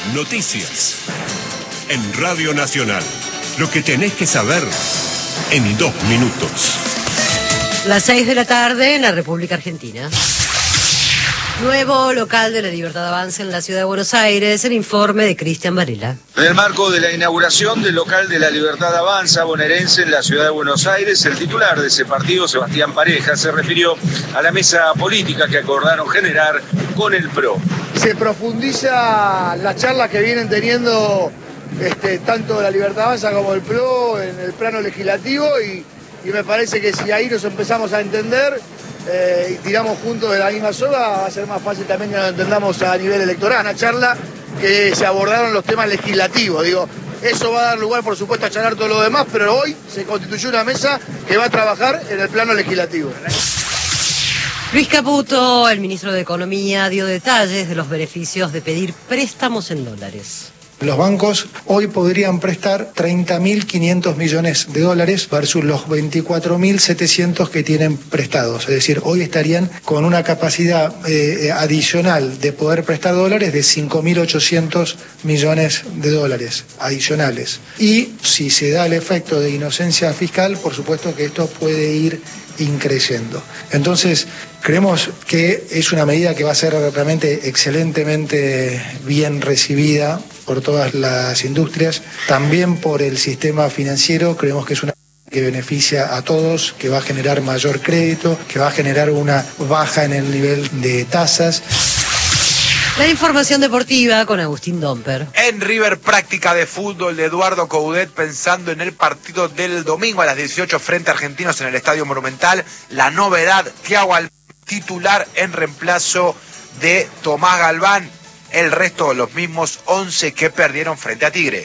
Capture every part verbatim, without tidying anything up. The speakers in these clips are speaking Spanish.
Noticias. En Radio Nacional. Lo que tenés que saber en dos minutos. Las seis de la tarde en la República Argentina. Nuevo local de la Libertad Avanza en la Ciudad de Buenos Aires, el informe de Cristian Varela. En el marco de la inauguración del local de la Libertad Avanza bonaerense en la Ciudad de Buenos Aires, el titular de ese partido, Sebastián Pareja, se refirió a la mesa política que acordaron generar con el P R O. Se profundiza la charla que vienen teniendo este, tanto la Libertad Avanza como el P R O en el plano legislativo y, y me parece que si ahí nos empezamos a entender eh, y tiramos juntos de la misma soga, va a ser más fácil también que nos entendamos a nivel electoral. Una charla que se abordaron los temas legislativos, digo, eso va a dar lugar por supuesto a charlar todo lo demás, pero hoy se constituyó una mesa que va a trabajar en el plano legislativo. Luis Caputo, el ministro de Economía, dio detalles de los beneficios de pedir préstamos en dólares. Los bancos hoy podrían prestar treinta mil quinientos millones de dólares versus los veinticuatro mil setecientos que tienen prestados. Es decir, hoy estarían con una capacidad eh, adicional de poder prestar dólares de cinco mil ochocientos millones de dólares adicionales. Y si se da el efecto de inocencia fiscal, por supuesto que esto puede ir increciendo. Entonces, creemos que es una medida que va a ser realmente excelentemente bien recibida por todas las industrias, también por el sistema financiero. Creemos que es una que beneficia a todos, que va a generar mayor crédito, que va a generar una baja en el nivel de tasas. La información deportiva con Agustín Domper. En River, práctica de fútbol de Eduardo Coudet pensando en el partido del domingo a las dieciocho frente a Argentinos en el Estadio Monumental. La novedad, Thiago Almada titular en reemplazo de Tomás Galván. El resto, los mismos once que perdieron frente a Tigre.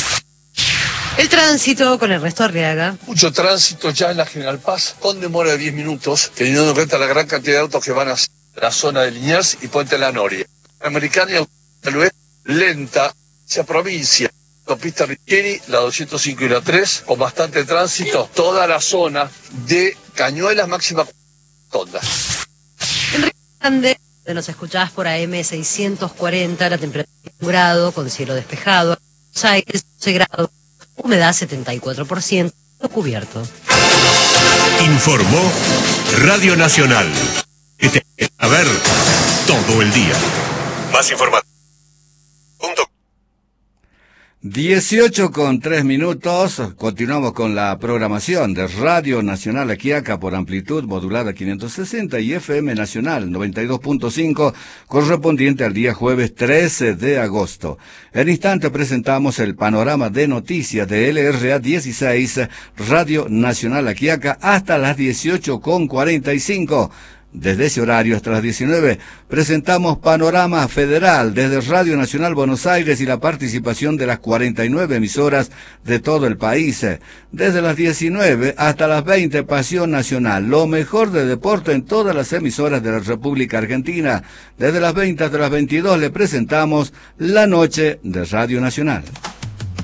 El tránsito con Ernesto Arriaga. Mucho tránsito ya en la General Paz, con demora de diez minutos, teniendo en cuenta la gran cantidad de autos que van a la zona de Liniers y Puente La Noria. Americana y tal vez lenta hacia provincia. Autopista Richeri, la doscientos cinco y la tres, con bastante tránsito, toda la zona de Cañuelas, máxima Tonda. Enrique Grande, nos escuchás por A M seiscientos cuarenta, la temperatura un grado, con cielo despejado, Buenos Aires doce grados, humedad setenta y cuatro por ciento, cubierto. Informó Radio Nacional. Que te a ver todo el día. Más información. dieciocho con tres minutos, continuamos con la programación de Radio Nacional Aquiaca por amplitud modulada quinientos sesenta y F M Nacional noventa y dos punto cinco, correspondiente al día jueves trece de agosto. En instante presentamos el panorama de noticias de L R A dieciséis, Radio Nacional Aquiaca, hasta las dieciocho con cuarenta y cinco. Desde ese horario hasta las diecinueve presentamos Panorama Federal desde Radio Nacional Buenos Aires y la participación de las cuarenta y nueve emisoras de todo el país. Desde las diecinueve hasta las veinte Pasión Nacional, lo mejor de deporte en todas las emisoras de la República Argentina. Desde las veinte hasta las veintidós le presentamos La Noche de Radio Nacional.